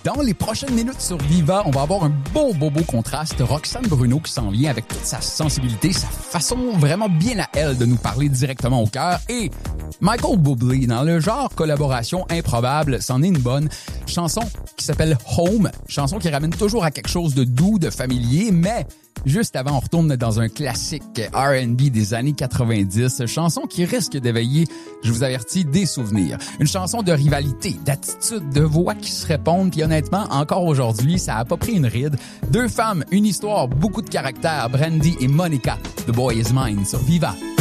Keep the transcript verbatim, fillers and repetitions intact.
Dans les prochaines minutes sur Viva, on va avoir un beau, beau, beau contraste. Roxane Bruno qui s'en vient avec toute sa sensibilité, sa façon vraiment bien à elle de nous parler directement au cœur. Et Michael Bublé, dans le genre collaboration improbable, c'en est une bonne chanson qui s'appelle Home, chanson qui ramène toujours à quelque chose de doux, de familier, mais juste avant, on retourne dans un classique R and B des années quatre-vingt-dix, chanson qui risque d'éveiller, je vous avertis, des souvenirs. Une chanson de rivalité, d'attitude, de voix qui se répondent, puis honnêtement, encore aujourd'hui, ça a pas pris une ride. Deux femmes, une histoire, beaucoup de caractère, Brandy et Monica, The Boy Is Mine sur Viva.